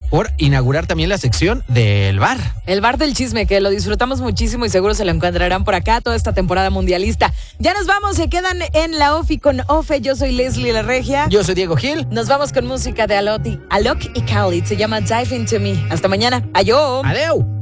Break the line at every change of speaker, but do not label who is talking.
por inaugurar también la sección del bar.
El bar del chisme, que lo disfrutamos muchísimo y seguro se lo encontrarán por acá toda esta temporada mundialista. Ya nos vamos, se quedan en la OFI con Ofe. Yo soy Leslie La Regia.
Yo soy Diego Gil.
Nos vamos con música de Alok y Khalid. Se llama Dive Into Me. Hasta mañana. Adiós.
Adeu.